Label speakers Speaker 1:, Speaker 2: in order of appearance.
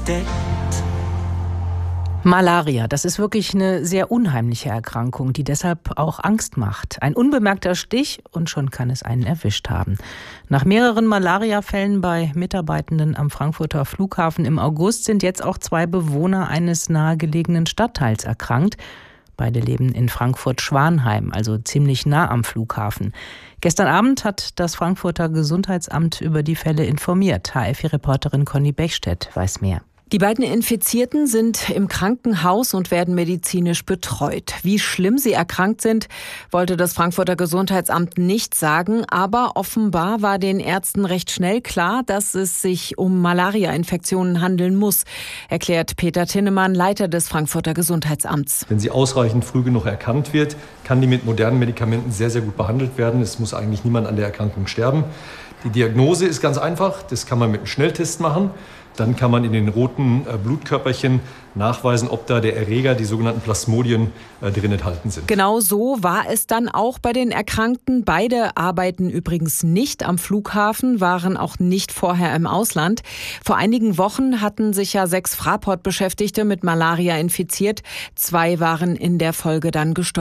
Speaker 1: entdeckt.
Speaker 2: Malaria, das ist wirklich eine sehr unheimliche Erkrankung, die deshalb auch Angst macht. Ein unbemerkter Stich und schon kann es einen erwischt haben. Nach mehreren Malariafällen bei Mitarbeitenden am Frankfurter Flughafen im August sind jetzt auch 2 Bewohner eines nahegelegenen Stadtteils erkrankt. Beide leben in Frankfurt-Schwanheim, also ziemlich nah am Flughafen. Gestern Abend hat das Frankfurter Gesundheitsamt über die Fälle informiert. HFI-Reporterin Conny Bechstedt weiß mehr.
Speaker 3: Die beiden Infizierten sind im Krankenhaus und werden medizinisch betreut. Wie schlimm sie erkrankt sind, wollte das Frankfurter Gesundheitsamt nicht sagen. Aber offenbar war den Ärzten recht schnell klar, dass es sich um Malaria-Infektionen handeln muss, erklärt Peter Tinnemann, Leiter des Frankfurter Gesundheitsamts.
Speaker 4: Wenn sie ausreichend früh genug erkannt wird, kann die mit modernen Medikamenten sehr, sehr gut behandelt werden. Es muss eigentlich niemand an der Erkrankung sterben. Die Diagnose ist ganz einfach. Das kann man mit einem Schnelltest machen. Dann kann man in den roten Blutkörperchen nachweisen, ob da der Erreger, die sogenannten Plasmodien, drin enthalten sind.
Speaker 3: Genau so war es dann auch bei den Erkrankten. Beide arbeiten übrigens nicht am Flughafen, waren auch nicht vorher im Ausland. Vor einigen Wochen hatten sich ja 6 Fraport-Beschäftigte mit Malaria infiziert. 2 waren in der Folge dann gestorben.